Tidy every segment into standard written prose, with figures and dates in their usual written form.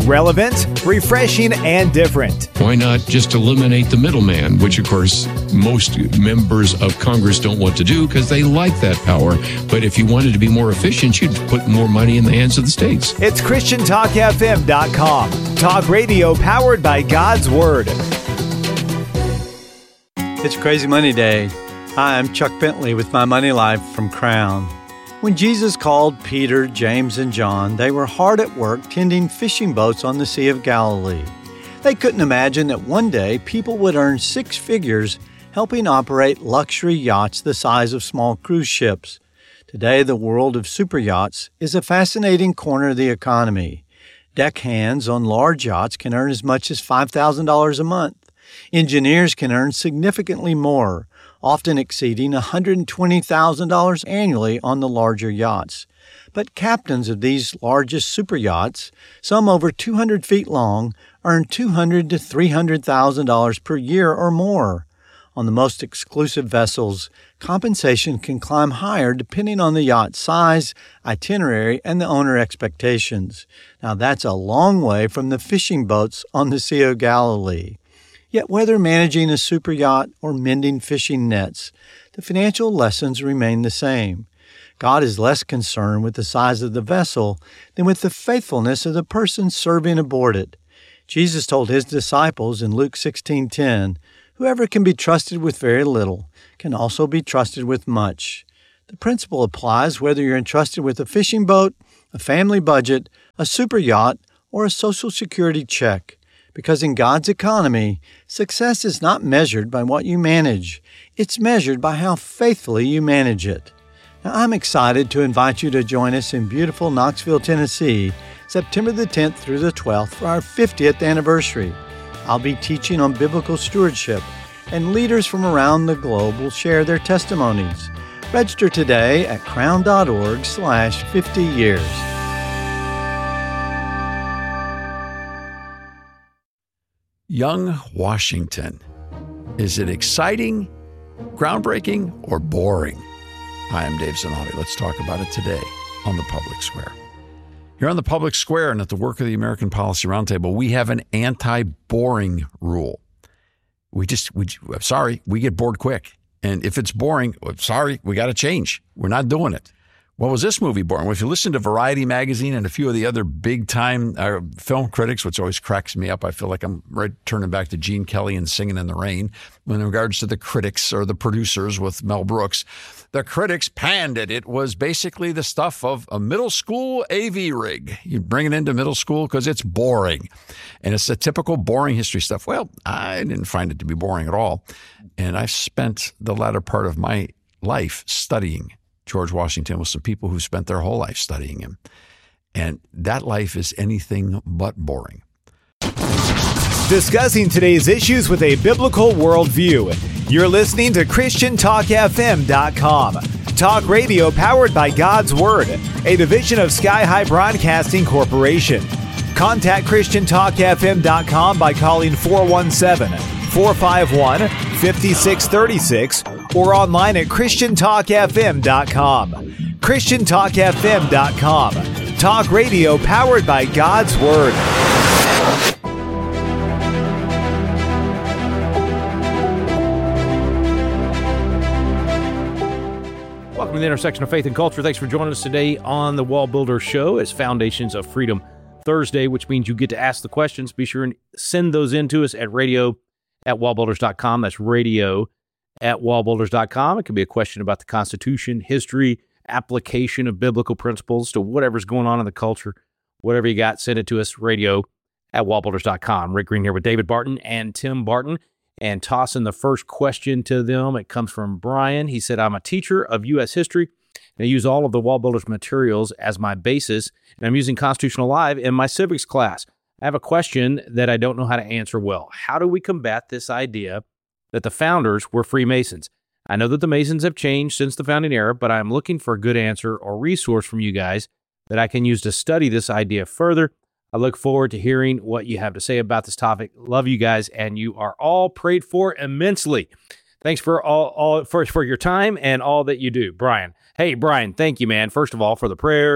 Relevant, refreshing, and different. Why not just eliminate the middleman, which, of course, most members of Congress don't want to do because they like that power. But if you wanted to be more efficient, you'd put more money in the hands of the states. It's ChristianTalkFM.com. Talk radio powered by God's Word. It's Crazy Money Day. Hi, I'm Chuck Bentley with My Money Life from Crown. When Jesus called Peter, James, and John, they were hard at work tending fishing boats on the Sea of Galilee. They couldn't imagine that one day people would earn six figures helping operate luxury yachts the size of small cruise ships. Today, the world of super yachts is a fascinating corner of the economy. Deckhands on large yachts can earn as much as $5,000 a month. Engineers can earn significantly more, often exceeding $120,000 annually on the larger yachts. But captains of these largest super yachts, some over 200 feet long, earn $200,000 to $300,000 per year or more. On the most exclusive vessels, compensation can climb higher depending on the yacht's size, itinerary, and the owner expectations. Now that's a long way from the fishing boats on the Sea of Galilee. Yet whether managing a super yacht or mending fishing nets, the financial lessons remain the same. God is less concerned with the size of the vessel than with the faithfulness of the person serving aboard it. Jesus told his disciples in Luke 16:10, "Whoever can be trusted with very little can also be trusted with much." The principle applies whether you're entrusted with a fishing boat, a family budget, a super yacht, or a Social Security check. Because in God's economy, success is not measured by what you manage. It's measured by how faithfully you manage it. Now, I'm excited to invite you to join us in beautiful Knoxville, Tennessee, September the 10th through the 12th for our 50th anniversary. I'll be teaching on biblical stewardship, and leaders from around the globe will share their testimonies. Register today at crown.org/50years. Young Washington. Is it exciting, groundbreaking, or boring? Hi, I'm Dave Zanotti. Let's talk about it today on the Public Square. Here on the Public Square and at the work of the American Policy Roundtable, we have an anti-boring rule. We get bored quick. And if it's boring, we got to change. We're not doing it. Well, was this movie boring? Well, if you listen to Variety magazine and a few of the other big-time film critics, which always cracks me up, I feel like I'm turning back to Gene Kelly and Singing in the Rain. In regards to the critics or the producers with Mel Brooks, the critics panned it. It was basically the stuff of a middle school AV rig. You bring it into middle school because it's boring. And it's the typical boring history stuff. Well, I didn't find it to be boring at all. And I've spent the latter part of my life studying George Washington with some people who spent their whole life studying him. And that life is anything but boring. Discussing today's issues with a biblical worldview. You're listening to ChristianTalkFM.com. Talk radio powered by God's Word, a division of Sky High Broadcasting Corporation. Contact ChristianTalkFM.com by calling 417-451-5636 or online at ChristianTalkFM.com. ChristianTalkFM.com. Talk radio powered by God's Word. Welcome to the intersection of faith and culture. Thanks for joining us today on the Wall Builder Show. It's Foundations of Freedom Thursday, which means you get to ask the questions. Be sure and send those in to us at radio@wallbuilders.com. That's radio@wallbuilders.com. It could be a question about the Constitution, history, application of biblical principles to whatever's going on in the culture. Whatever you got, send it to us, radio@wallbuilders.com. Rick Green here with David Barton and Tim Barton, and tossing the first question to them. It comes from Brian. He said, I'm a teacher of U.S. history, and I use all of the Wall Builders materials as my basis, and I'm using Constitutional Live in my civics class. I have a question that I don't know how to answer well. How do we combat this idea that the founders were Freemasons? I know that the Masons have changed since the founding era, but I'm looking for a good answer or resource from you guys that I can use to study this idea further. I look forward to hearing what you have to say about this topic. Love you guys, and you are all prayed for immensely. Thanks for for your time and all that you do, Brian. Hey, Brian, thank you, man. First of all, for the prayers,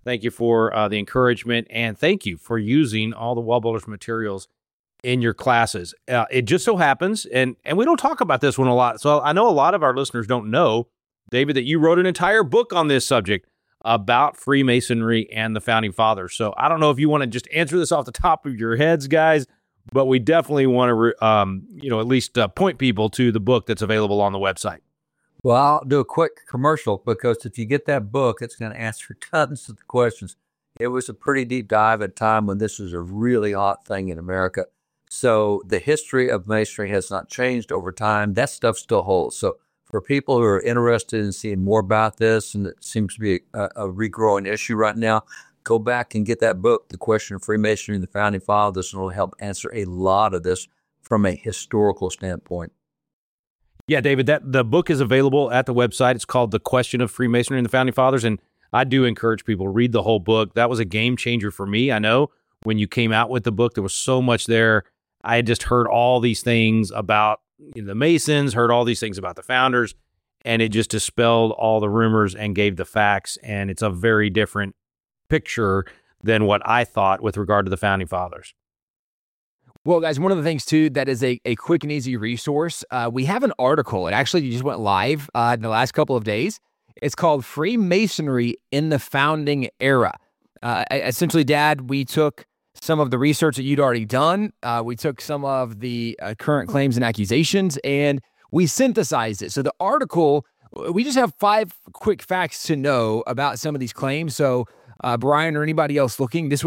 Thank you for the encouragement, and thank you for using all the Wallbuilders materials in your classes. It just so happens, and we don't talk about this one a lot, so I know a lot of our listeners don't know, David, that you wrote an entire book on this subject about Freemasonry and the Founding Fathers. So I don't know if you want to just answer this off the top of your heads, guys, but we definitely want to, at least point people to the book that's available on the website. Well, I'll do a quick commercial, because if you get that book, it's going to answer tons of the questions. It was a pretty deep dive at a time when this was a really hot thing in America. So the history of Masonry has not changed over time. That stuff still holds. So for people who are interested in seeing more about this, and it seems to be a regrowing issue right now, go back and get that book, The Question of Freemasonry and the Founding Fathers, and it'll help answer a lot of this from a historical standpoint. Yeah, David, the book is available at the website. It's called The Question of Freemasonry and the Founding Fathers, and I do encourage people to read the whole book. That was a game changer for me. I know when you came out with the book, there was so much there. I had just heard all these things about the Masons, heard all these things about the founders, and it just dispelled all the rumors and gave the facts, and it's a very different picture than what I thought with regard to the Founding Fathers. Well, guys, one of the things, too, that is a quick and easy resource, we have an article. It actually just went live in the last couple of days. It's called Freemasonry in the Founding Era. Essentially, Dad, we took some of the research that you'd already done. We took some of the current claims and accusations, and we synthesized it. So the article, we just have 5 quick facts to know about some of these claims. So Brian or anybody else looking, this